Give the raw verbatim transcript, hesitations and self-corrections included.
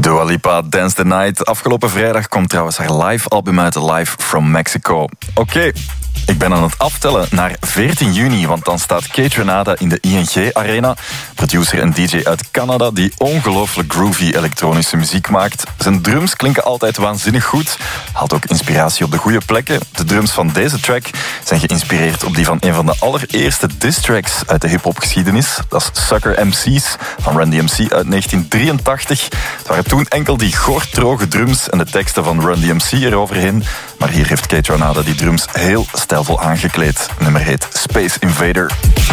Dua Lipa, Dance the Night. Afgelopen vrijdag komt trouwens haar live album uit, Live from Mexico. Oké, okay. Ik ben aan het aftellen naar veertien juni, want dan staat Kate Renada in de I N G Arena. Producer en D J uit Canada die ongelooflijk groovy elektronische muziek maakt. Zijn drums klinken altijd waanzinnig goed. Haalt ook inspiratie op de goede plekken. De drums van deze track zijn geïnspireerd op die van een van de allereerste diss tracks uit de hip-hopgeschiedenis. Dat is Sucker M C's van Run D M C uit negentien drieëntachtig. Het waren toen enkel die gordroge drums en de teksten van Run D M C eroverheen. Maar hier heeft Kate Renada die drums heel stijlvol aangekleed. Het nummer heet Space Invader.